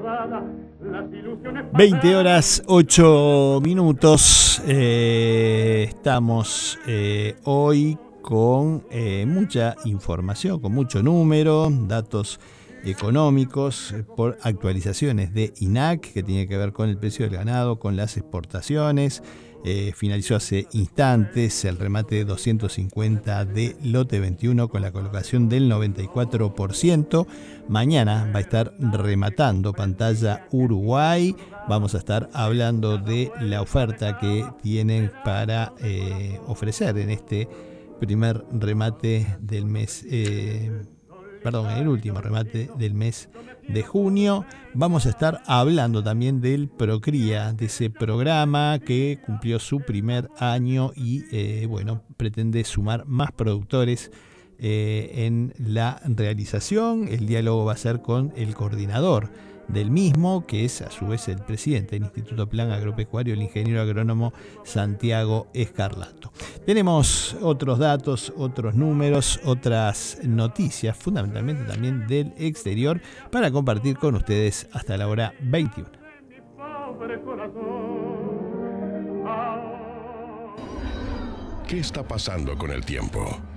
20 horas 8 minutos. Estamos hoy con mucha información, con mucho número, datos económicos por actualizaciones de INAC, que tiene que ver con el precio del ganado, con las exportaciones. Finalizó hace instantes el remate de 250 de lote 21 con la colocación del 94%. Mañana va a estar rematando pantalla Uruguay. Vamos a estar hablando de la oferta que tienen para ofrecer en este primer remate del mes, el último remate del mes de junio. Vamos a estar hablando también del Procría, de ese programa que cumplió su primer año y pretende sumar más productores en la realización. El diálogo va a ser con el coordinador del mismo, que es a su vez el presidente del Instituto Plan Agropecuario, el ingeniero agrónomo Santiago Escarlato. Tenemos otros datos, otros números, otras noticias, fundamentalmente también del exterior, para compartir con ustedes hasta la hora 21. ¿Qué está pasando con el tiempo?